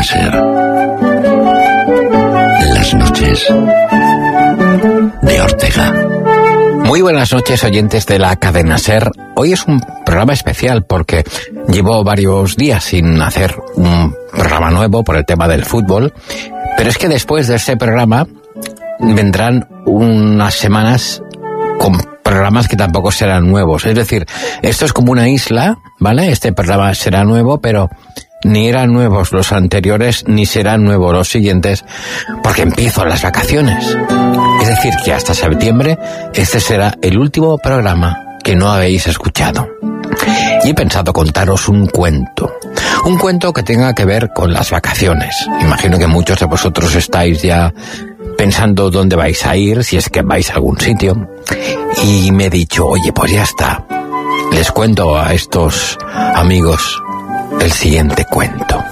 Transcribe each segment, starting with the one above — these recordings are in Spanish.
Cadena SER. Las noches de Ortega. Muy buenas noches, oyentes de la Cadena SER. Hoy es un programa especial porque llevo varios días sin hacer un programa nuevo por el tema del fútbol, pero es que después de este programa vendrán unas semanas con programas que tampoco serán nuevos. Es decir, esto es como una isla, ¿vale? Este programa será nuevo, pero ni eran nuevos los anteriores, ni serán nuevos los siguientes, porque empiezo las vacaciones. Es decir, que hasta septiembre este será el último programa que no habéis escuchado. Y he pensado contaros un cuento que tenga que ver con las vacaciones. Imagino que muchos de vosotros estáis ya pensando dónde vais a ir, si es que vais a algún sitio. Y me he dicho, oye, pues ya está. Les cuento a estos amigos el siguiente cuento.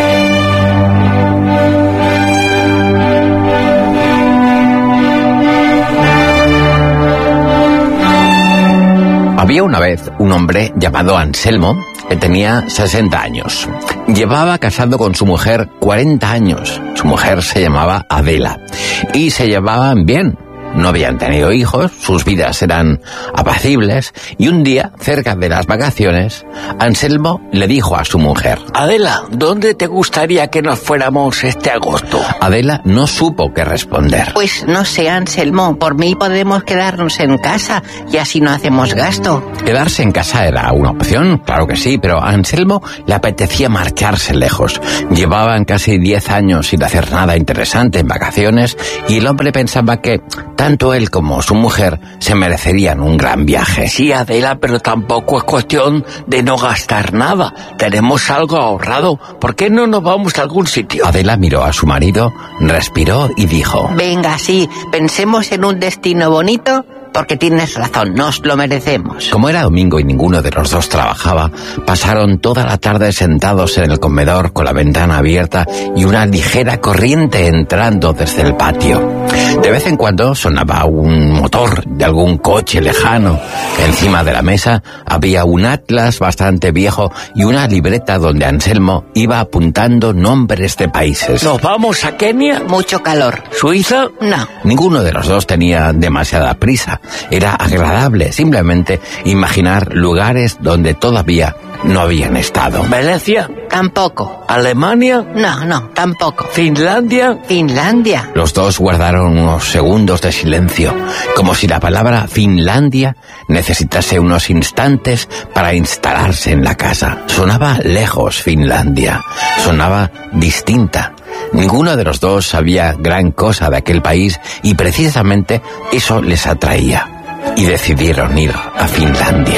Había una vez un hombre llamado Anselmo que tenía 60 años. Llevaba casado con su mujer 40 años. Su mujer se llamaba Adela y se llevaban bien. No habían tenido hijos, sus vidas eran apacibles, y un día, cerca de las vacaciones, Anselmo le dijo a su mujer: Adela, ¿dónde te gustaría que nos fuéramos este agosto? Adela no supo qué responder. Pues no sé, Anselmo, por mí podemos quedarnos en casa y así no hacemos gasto. Quedarse en casa era una opción, claro que sí, pero a Anselmo le apetecía marcharse lejos. Llevaban casi 10 años sin hacer nada interesante en vacaciones, y el hombre pensaba que tanto él como su mujer se merecerían un gran viaje. Sí, Adela, pero tampoco es cuestión de no gastar nada. Tenemos algo ahorrado. ¿Por qué no nos vamos a algún sitio? Adela miró a su marido, respiró y dijo: Venga, sí, pensemos en un destino bonito, porque tienes razón, nos lo merecemos. Como era domingo y ninguno de los dos trabajaba, pasaron toda la tarde sentados en el comedor con la ventana abierta y una ligera corriente entrando desde el patio. De vez en cuando sonaba un motor de algún coche lejano. Encima de la mesa había un atlas bastante viejo y una libreta donde Anselmo iba apuntando nombres de países. ¿Nos vamos a Kenia? Mucho calor. ¿Suiza? No. Ninguno de los dos tenía demasiada prisa. Era agradable simplemente imaginar lugares donde todavía no habían estado. ¿Venecia? Tampoco. ¿Alemania? No, tampoco. ¿Finlandia? Finlandia. Los dos guardaron unos segundos de silencio, como si la palabra Finlandia necesitase unos instantes para instalarse en la casa. Sonaba lejos Finlandia, sonaba distinta. Ninguno de los dos sabía gran cosa de aquel país y precisamente eso les atraía. Y decidieron ir a Finlandia.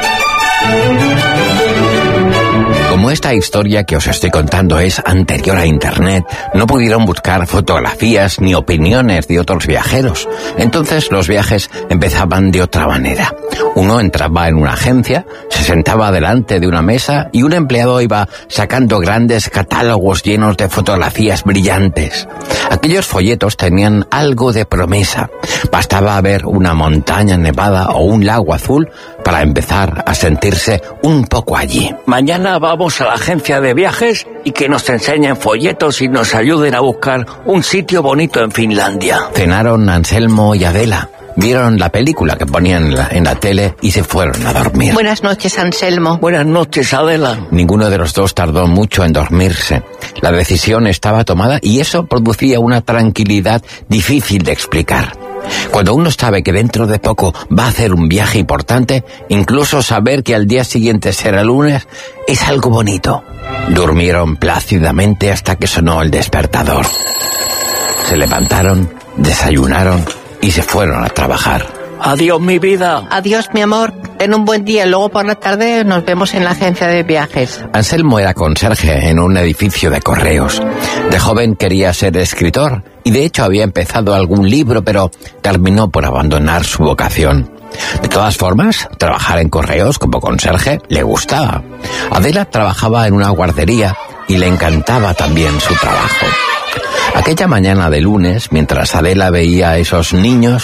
Como esta historia que os estoy contando es anterior a Internet, no pudieron buscar fotografías ni opiniones de otros viajeros. Entonces los viajes empezaban de otra manera. Uno entraba en una agencia, se sentaba delante de una mesa y un empleado iba sacando grandes catálogos llenos de fotografías brillantes. Aquellos folletos tenían algo de promesa. Bastaba ver una montaña nevada o un lago azul para empezar a sentirse un poco allí. Mañana vamos a la agencia de viajes y que nos enseñen folletos y nos ayuden a buscar un sitio bonito en Finlandia. Cenaron Anselmo y Adela. Vieron la película que ponían en la tele y se fueron a dormir. Buenas noches, Anselmo. Buenas noches, Adela. Ninguno de los dos tardó mucho en dormirse. La decisión estaba tomada y eso producía una tranquilidad difícil de explicar. Cuando uno sabe que dentro de poco va a hacer un viaje importante, incluso saber que al día siguiente será lunes es algo bonito. Durmieron plácidamente hasta que sonó el despertador. Se levantaron, desayunaron y se fueron a trabajar. Adiós, mi vida. Adiós, mi amor. Ten un buen día. Luego por la tarde nos vemos en la agencia de viajes. Anselmo era conserje en un edificio de correos. De joven quería ser escritor y de hecho había empezado algún libro, pero terminó por abandonar su vocación. De todas formas, trabajar en correos como conserje le gustaba. Adela trabajaba en una guardería y le encantaba también su trabajo. Aquella mañana de lunes, mientras Adela veía a esos niños,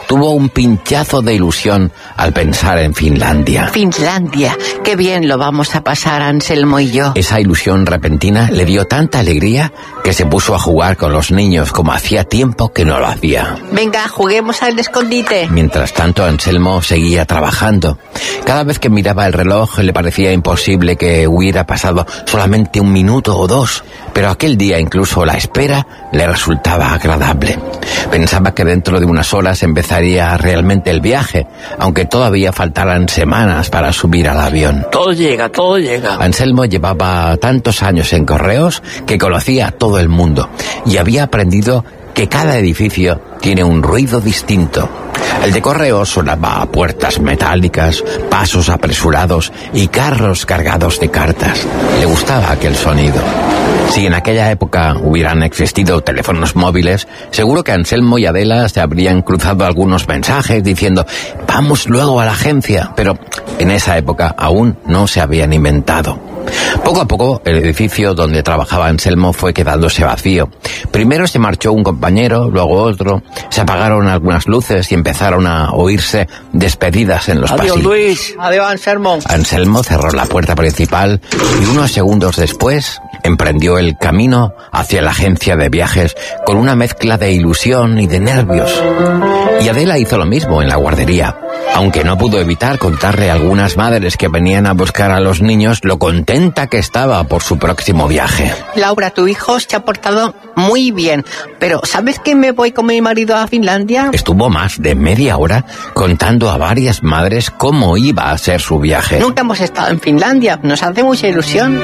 tuvo un pinchazo de ilusión al pensar en Finlandia. Finlandia, qué bien lo vamos a pasar Anselmo y yo. Esa ilusión repentina le dio tanta alegría que se puso a jugar con los niños como hacía tiempo que no lo hacía. Venga, juguemos al escondite. Mientras tanto, Anselmo seguía trabajando. Cada vez que miraba el reloj le parecía imposible que hubiera pasado solamente 1 minuto o 2, pero aquel día incluso la espera le resultaba agradable. Pensaba que dentro de unas horas empezaría realmente el viaje, aunque todavía faltaran semanas para subir al avión. Todo llega, todo llega. Anselmo llevaba tantos años en correos que conocía a todo el mundo y había aprendido que cada edificio tiene un ruido distinto. El de correos sonaba a puertas metálicas, pasos apresurados y carros cargados de cartas. Le gustaba aquel sonido. Si en aquella época hubieran existido teléfonos móviles, seguro que Anselmo y Adela se habrían cruzado algunos mensajes diciendo «Vamos luego a la agencia», pero en esa época aún no se habían inventado. Poco a poco, el edificio donde trabajaba Anselmo fue quedándose vacío. Primero se marchó un compañero, luego otro, se apagaron algunas luces y empezaron a oírse despedidas en los pasillos. Adiós, Luis. Adiós, Anselmo. Anselmo cerró la puerta principal y unos segundos después emprendió el camino hacia la agencia de viajes con una mezcla de ilusión y de nervios. Y Adela hizo lo mismo en la guardería. Aunque no pudo evitar contarle a algunas madres que venían a buscar a los niños lo contenta que estaba por su próximo viaje. Laura, tu hijo se ha portado muy bien, pero ¿sabes que me voy con mi marido a Finlandia? Estuvo más de media hora contando a varias madres cómo iba a ser su viaje. Nunca hemos estado en Finlandia, nos hace mucha ilusión.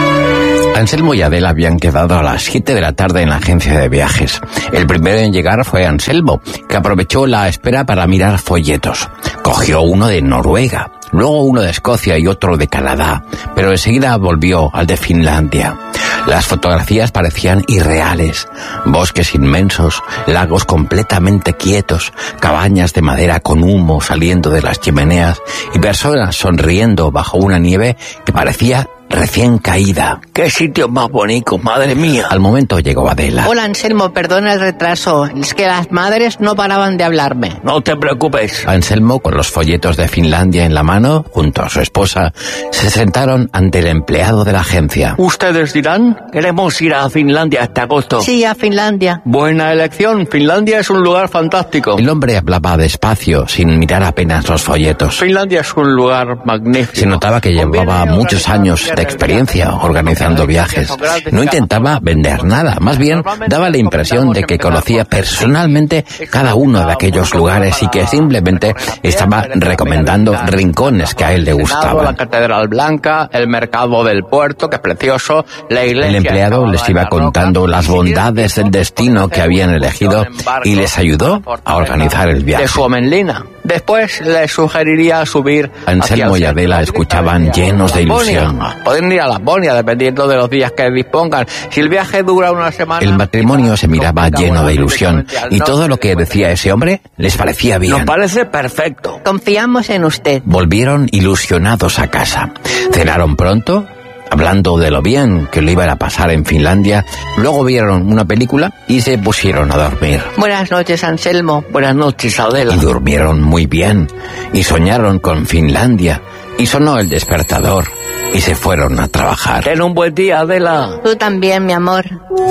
Anselmo y Adela habían quedado a las 7 de la tarde en la agencia de viajes. El primero en llegar fue Anselmo, que aprovechó la espera para mirar folletos. Cogió uno de Noruega, luego uno de Escocia y otro de Canadá, pero enseguida volvió al de Finlandia. Las fotografías parecían irreales. Bosques inmensos, lagos completamente quietos, cabañas de madera con humo saliendo de las chimeneas y personas sonriendo bajo una nieve que parecía recién caída. ¡Qué sitio más bonito, madre mía! Al momento llegó Adela. Hola, Anselmo, perdona el retraso. Es que las madres no paraban de hablarme. No te preocupes. Anselmo, con los folletos de Finlandia en la mano, junto a su esposa, se sentaron ante el empleado de la agencia. Ustedes dirán, queremos ir a Finlandia este agosto. Sí, a Finlandia. Buena elección. Finlandia es un lugar fantástico. El hombre hablaba despacio, sin mirar apenas los folletos. Finlandia es un lugar magnífico. Se notaba que llevaba muchos años de experiencia organizando viajes. No intentaba vender nada, más bien daba la impresión de que conocía personalmente cada uno de aquellos lugares y que simplemente estaba recomendando rincones que a él le gustaban. La Catedral Blanca, el mercado del puerto, que es precioso, la iglesia. El empleado les iba contando las bondades del destino que habían elegido y les ayudó a organizar el viaje. De Suomenlinna. Después les sugeriría subir. Anselmo y Adela escuchaban llenos de ilusión. Pueden ir a Laponia dependiendo de los días que dispongan. Si el viaje dura una semana. El matrimonio se miraba lleno de ilusión y todo lo que decía ese hombre les parecía bien. Nos parece perfecto. Confiamos en usted. Volvieron ilusionados a casa. Cenaron pronto, hablando de lo bien que lo iban a pasar en Finlandia. Luego vieron una película y se pusieron a dormir. Buenas noches, Anselmo. Buenas noches, Adela. Y durmieron muy bien y soñaron con Finlandia y sonó el despertador y se fueron a trabajar. Ten un buen día, Adela. Tú también, mi amor.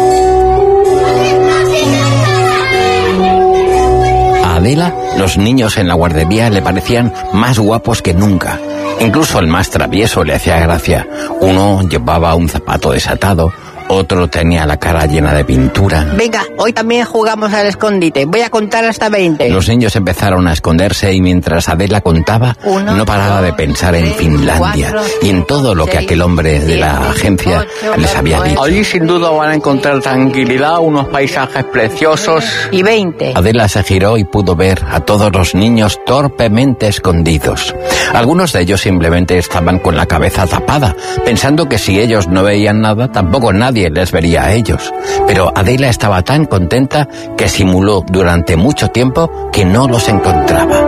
A Adela, los niños en la guardería le parecían más guapos que nunca. Incluso el más travieso le hacía gracia. Uno llevaba un zapato desatado, otro tenía la cara llena de pintura. Venga, hoy también jugamos al escondite. Voy a contar hasta 20. Los niños empezaron a esconderse y mientras Adela contaba, no paraba de pensar en Finlandia y en todo lo que aquel hombre de la agencia les había dicho. Allí sin duda van a encontrar tranquilidad, unos paisajes preciosos. Y 20. Adela se giró y pudo ver a todos los niños torpemente escondidos. Algunos de ellos simplemente estaban con la cabeza tapada, pensando que si ellos no veían nada, tampoco nadie les vería a ellos. Pero Adela estaba tan contenta que simuló durante mucho tiempo que no los encontraba.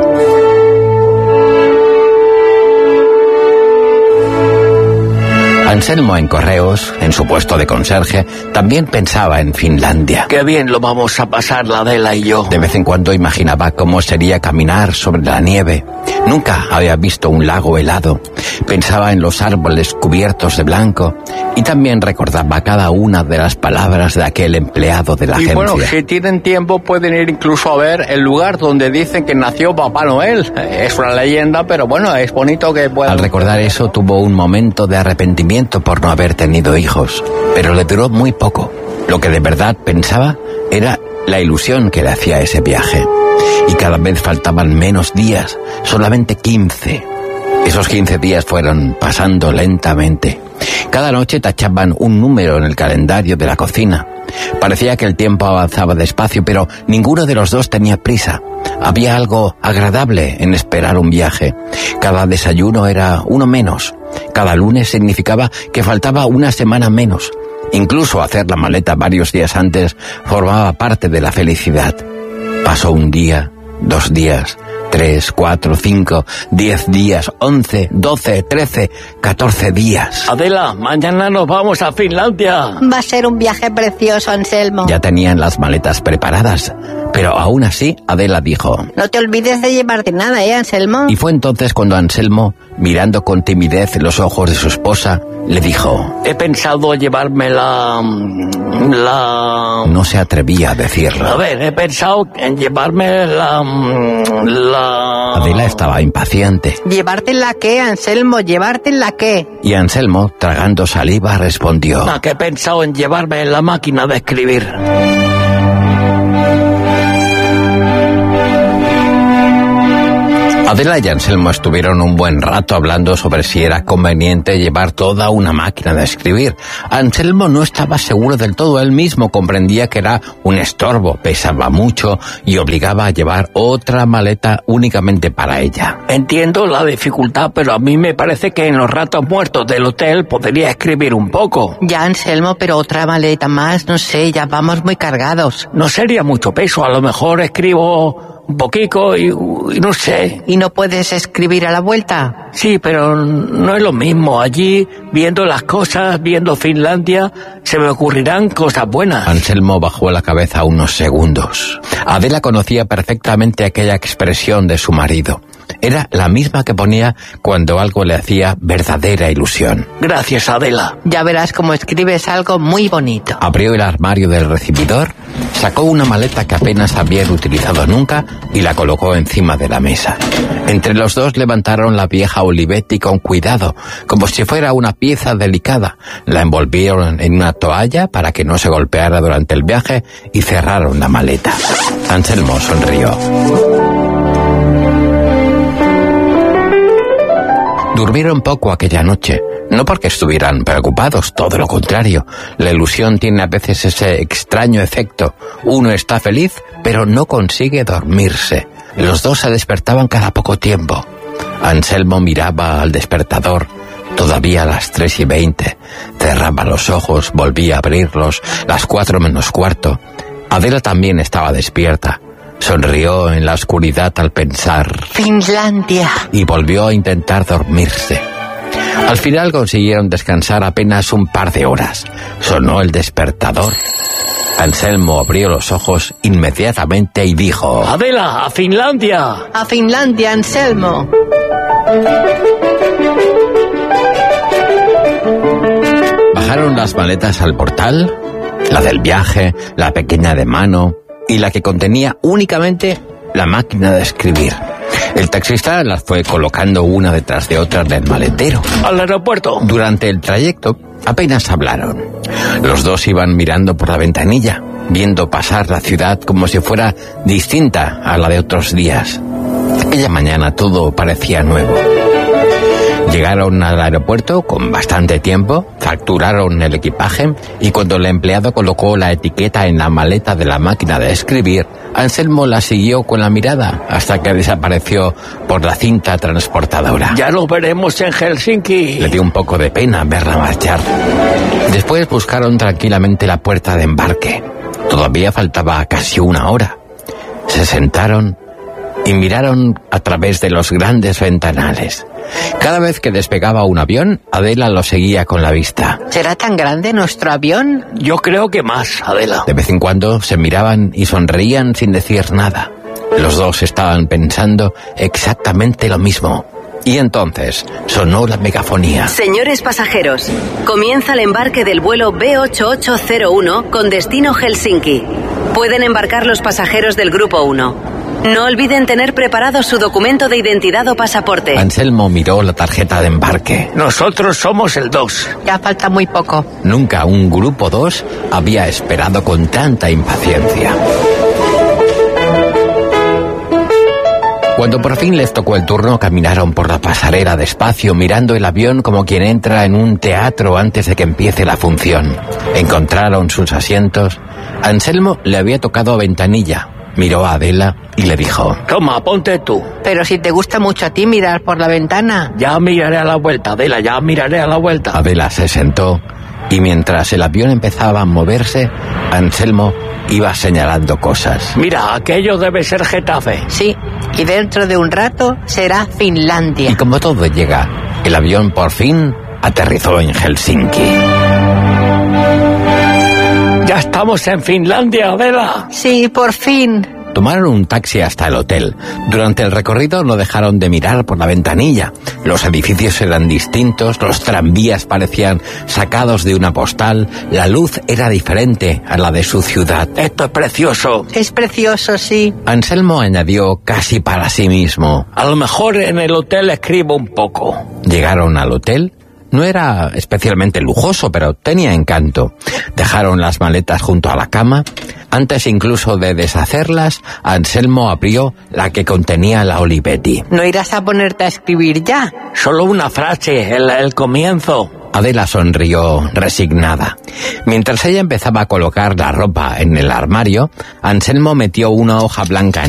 Anselmo en correos, en su puesto de conserje, también pensaba en Finlandia. Qué bien lo vamos a pasar la Adela y yo. De vez en cuando imaginaba cómo sería caminar sobre la nieve. Nunca había visto un lago helado. Pensaba en los árboles cubiertos de blanco y también recordaba cada una de las palabras de aquel empleado de la agencia. Bueno, si tienen tiempo pueden ir incluso a ver el lugar donde dicen que nació Papá Noel. Es una leyenda, pero bueno, es bonito que puedan... Al recordar eso tuvo un momento de arrepentimiento por no haber tenido hijos, pero le duró muy poco. Lo que de verdad pensaba era la ilusión que le hacía ese viaje. Y cada vez faltaban menos días, solamente 15. Esos 15 días fueron pasando lentamente. Cada noche tachaban un número en el calendario de la cocina. Parecía que el tiempo avanzaba despacio, pero ninguno de los dos tenía prisa. Había algo agradable en esperar un viaje. Cada desayuno era uno menos. Cada lunes significaba que faltaba una semana menos. Incluso hacer la maleta varios días antes formaba parte de la felicidad. Pasó un día, 2 días, 3, 4, 5, 10 días, 11, 12, 13, 14 días. Adela, mañana nos vamos a Finlandia. Va a ser un viaje precioso, Anselmo. Ya tenían las maletas preparadas, pero aún así Adela dijo: No te olvides de llevarte nada, Anselmo. Y fue entonces cuando Anselmo, mirando con timidez los ojos de su esposa, le dijo: He pensado llevarme la... No se atrevía a decirlo. A ver, he pensado en llevarme la... Adela estaba impaciente. ¿Llevártela qué, Anselmo? ¿Llevártela qué? Y Anselmo, tragando saliva, respondió: que he pensado en llevarme la máquina de escribir. Adela y Anselmo estuvieron un buen rato hablando sobre si era conveniente llevar toda una máquina de escribir. Anselmo no estaba seguro del todo. Él mismo comprendía que era un estorbo, pesaba mucho y obligaba a llevar otra maleta únicamente para ella. Entiendo la dificultad, pero a mí me parece que en los ratos muertos del hotel podría escribir un poco. Ya, Anselmo, pero otra maleta más, no sé, ya vamos muy cargados. No sería mucho peso, a lo mejor escribo un poquito y no sé. ¿Y no puedes escribir a la vuelta? Sí, pero no es lo mismo. Allí, viendo las cosas, viendo Finlandia, se me ocurrirán cosas buenas. Anselmo bajó la cabeza unos segundos. Adela conocía perfectamente aquella expresión de su marido. Era la misma que ponía cuando algo le hacía verdadera ilusión. Gracias, Adela. Ya verás cómo escribes algo muy bonito. Abrió el armario del recibidor, sacó una maleta que apenas habían utilizado nunca y la colocó encima de la mesa. Entre los dos levantaron la vieja Olivetti con cuidado, como si fuera una pieza delicada. La envolvieron en una toalla para que no se golpeara durante el viaje y cerraron la maleta. Anselmo sonrió. Durmieron poco aquella noche, no porque estuvieran preocupados, todo lo contrario. La ilusión tiene a veces ese extraño efecto. Uno está feliz, pero no consigue dormirse. Los dos se despertaban cada poco tiempo. Anselmo miraba al despertador, todavía a las 3:20. Cerraba los ojos, volvía a abrirlos, las 4 menos cuarto. Adela también estaba despierta. Sonrió en la oscuridad al pensar Finlandia. Y volvió a intentar dormirse. Al final consiguieron descansar apenas un par de horas. Sonó el despertador. Anselmo abrió los ojos inmediatamente y dijo: Adela, a Finlandia. A Finlandia, Anselmo. Bajaron las maletas al portal, la del viaje, la pequeña de mano y la que contenía únicamente la máquina de escribir. El taxista las fue colocando una detrás de otra en el maletero. Al aeropuerto. Durante el trayecto apenas hablaron. Los dos iban mirando por la ventanilla, viendo pasar la ciudad como si fuera distinta a la de otros días. Aquella mañana todo parecía nuevo. Llegaron al aeropuerto con bastante tiempo, facturaron el equipaje y cuando el empleado colocó la etiqueta en la maleta de la máquina de escribir, Anselmo la siguió con la mirada hasta que desapareció por la cinta transportadora. Ya nos veremos en Helsinki. Le dio un poco de pena verla marchar. Después buscaron tranquilamente la puerta de embarque. Todavía faltaba casi 1 hora. Se sentaron y miraron a través de los grandes ventanales. Cada vez que despegaba un avión, Adela lo seguía con la vista. ¿Será tan grande nuestro avión? Yo creo que más, Adela. De vez en cuando se miraban y sonreían sin decir nada. Los dos estaban pensando exactamente lo mismo. Y entonces sonó la megafonía. Señores pasajeros, comienza el embarque del vuelo B8801 con destino Helsinki. Pueden embarcar los pasajeros del grupo 1. No olviden tener preparado su documento de identidad o pasaporte. Anselmo miró la tarjeta de embarque. Nosotros somos el 2. Ya falta muy poco. Nunca un grupo 2 había esperado con tanta impaciencia. Cuando por fin les tocó el turno, caminaron por la pasarela despacio, mirando el avión como quien entra en un teatro antes de que empiece la función. Encontraron sus asientos. Anselmo le había tocado ventanilla. Miró a Adela y le dijo: Toma, ponte tú. Pero si te gusta mucho a ti mirar por la ventana. Ya miraré a la vuelta, Adela, ya miraré a la vuelta. Adela se sentó y mientras el avión empezaba a moverse, Anselmo iba señalando cosas. Mira, aquello debe ser Getafe. Sí, y dentro de un rato será Finlandia. Y como todo llega, el avión por fin aterrizó en Helsinki. Ya estamos en Finlandia, Adela. Sí, por fin. Tomaron un taxi hasta el hotel. Durante el recorrido no dejaron de mirar por la ventanilla. Los edificios eran distintos, los tranvías parecían sacados de una postal, la luz era diferente a la de su ciudad. Esto es precioso. Es precioso, sí. Anselmo añadió casi para sí mismo: A lo mejor en el hotel escribo un poco. Llegaron al hotel. No era especialmente lujoso, pero tenía encanto. Dejaron las maletas junto a la cama. Antes incluso de deshacerlas, Anselmo abrió la que contenía la Olivetti. ¿No irás a ponerte a escribir ya? Solo una frase, el comienzo. Adela sonrió resignada. Mientras ella empezaba a colocar la ropa en el armario, Anselmo metió una hoja blanca en